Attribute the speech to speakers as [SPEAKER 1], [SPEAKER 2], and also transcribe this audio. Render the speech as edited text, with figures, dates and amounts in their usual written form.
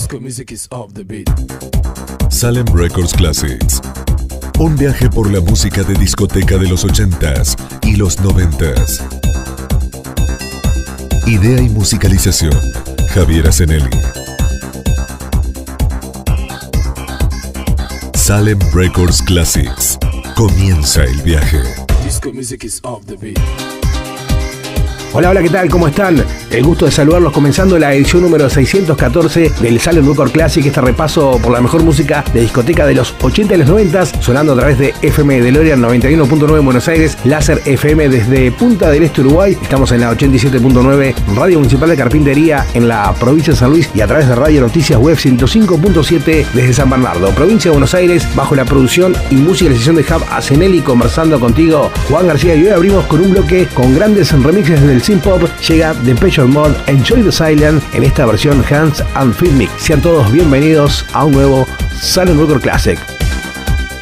[SPEAKER 1] Disco music is off the beat.
[SPEAKER 2] Salem Records Classics. Un viaje por la música de discoteca de los 80s y los 90s. Idea y musicalización, Javier Asenelli. Salem Records Classics. Comienza el viaje.
[SPEAKER 1] Disco music is off the beat.
[SPEAKER 3] Hola, ¿qué tal? ¿Cómo están? El gusto de saludarlos comenzando la edición número 614 del Salem Records Classic, este repaso por la mejor música de discoteca de los 80 y los 90, sonando a través de FM DeLorean 91.9 en Buenos Aires, Láser FM desde Punta del Este, Uruguay. Estamos en la 87.9 Radio Municipal de Carpintería en la provincia de San Luis y a través de Radio Noticias Web 105.7 desde San Bernardo, provincia de Buenos Aires, bajo la producción y musicalización de Jav Asenelli, conversando contigo, Juan García. Y hoy abrimos con un bloque con grandes remixes del synth pop. Llega Depeche Mode, Enjoy the Silence en esta versión Hands and Feet Mix. Sean todos bienvenidos a un nuevo Salem Records Classic.